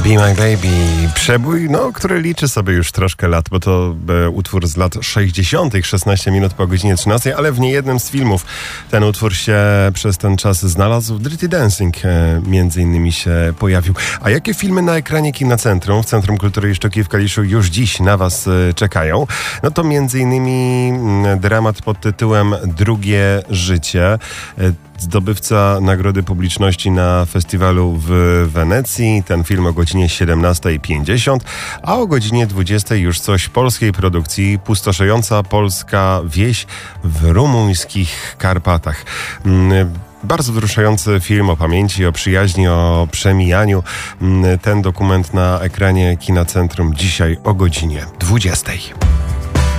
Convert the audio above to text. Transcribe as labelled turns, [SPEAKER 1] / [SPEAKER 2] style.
[SPEAKER 1] Be My Baby. Przebój, który liczy sobie już troszkę lat, bo to utwór z lat 60., 16 minut po godzinie 13, ale w niejednym z filmów ten utwór się przez ten czas znalazł. Dirty Dancing między innymi się pojawił. A jakie filmy na ekranie Kinocentrum, w Centrum Kultury i Sztuki w Kaliszu już dziś na Was czekają? No to między innymi dramat pod tytułem Drugie życie. Zdobywca Nagrody Publiczności na festiwalu w Wenecji. Ten film o godzinie 17:50, a o godzinie 20:00 już coś polskiej produkcji. Pustoszejąca polska wieś w rumuńskich Karpatach. Bardzo wzruszający film o pamięci, o przyjaźni, o przemijaniu. Ten dokument na ekranie Kinocentrum dzisiaj o godzinie 20:00.